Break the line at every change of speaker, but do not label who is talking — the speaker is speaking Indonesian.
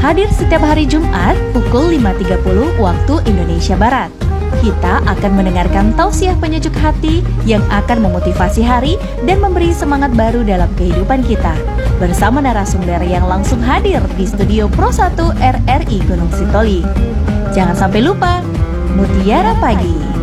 hadir setiap hari Jumat pukul 5.30 waktu Indonesia Barat. Kita akan mendengarkan tausiah penyejuk hati yang akan memotivasi hari dan memberi semangat baru dalam kehidupan kita. Bersama narasumber yang langsung hadir di studio Pro 1 RRI Gunung Sitoli. Jangan sampai lupa, Mutiara Pagi.